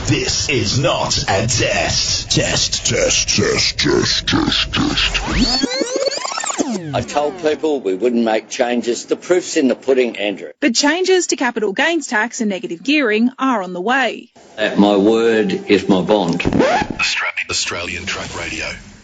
This is not a test. Test. I told people we wouldn't make changes. The proof's in the pudding, Andrew. But changes to capital gains tax and negative gearing are on the way. My word is my bond. Australian Track Radio.